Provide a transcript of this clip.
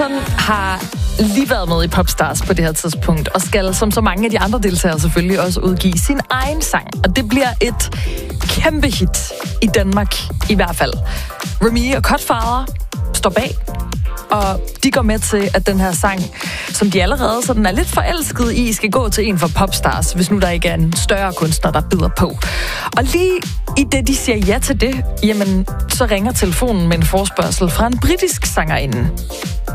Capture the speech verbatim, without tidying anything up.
har lige været med i Popstars på det her tidspunkt, og skal, som så mange af de andre deltagere, selvfølgelig også udgive sin egen sang. Og det bliver et kæmpe hit i Danmark, i hvert fald. Remy og Cutfather står bag, og de går med til, at den her sang, som de allerede sådan er lidt forelsket i, skal gå til en for Popstars, hvis nu der ikke er en større kunstner, der bider på. Og lige i det, de siger ja til det, jamen, så ringer telefonen med en forespørgsel fra en britisk sangerinde.